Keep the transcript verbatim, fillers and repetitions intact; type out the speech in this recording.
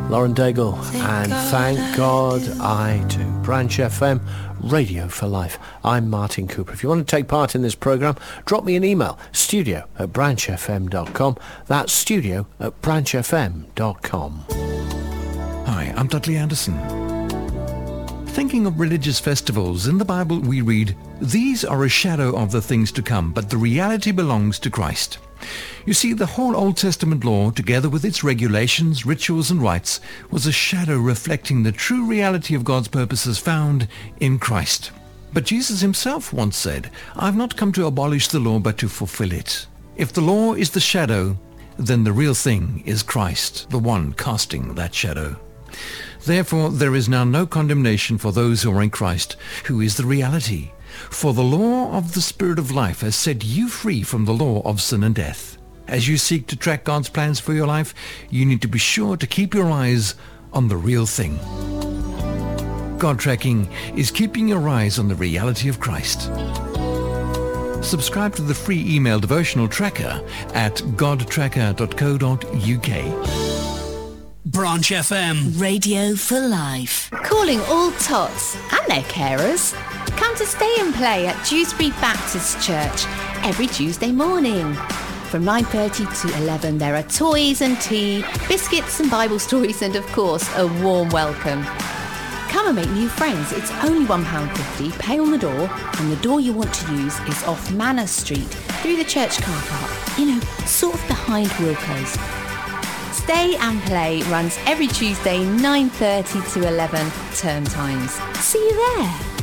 Lauren Daigle, and Thank God I Do. Branch F M, Radio for Life. I'm Martin Cooper. If you want to take part in this programme, drop me an email, studio at branch f m dot com. That's studio at branch f m dot com. Hi, I'm Dudley Anderson. Thinking of religious festivals, in the Bible we read, "These are a shadow of the things to come, but the reality belongs to Christ." You see, the whole Old Testament law, together with its regulations, rituals and rites, was a shadow reflecting the true reality of God's purposes found in Christ. But Jesus himself once said, "I've not come to abolish the law, but to fulfill it." If the law is the shadow, then the real thing is Christ, the one casting that shadow. Therefore, there is now no condemnation for those who are in Christ, who is the reality. For the law of the Spirit of life has set you free from the law of sin and death. As you seek to track God's plans for your life, you need to be sure to keep your eyes on the real thing. God tracking is keeping your eyes on the reality of Christ. Subscribe to the free email devotional tracker at god tracker dot co dot u k. Branch F M. Radio for Life. Calling all tots and their carers. Come to Stay and Play at Dewsbury Baptist Church every Tuesday morning. From nine thirty to eleven there are toys and tea, biscuits and Bible stories and of course a warm welcome. Come and make new friends. It's only one pound fifty, pay on the door, and the door you want to use is off Manor Street through the church car park, you know, sort of behind Wilco's. Stay and Play runs every Tuesday nine thirty to eleven term times. See you there.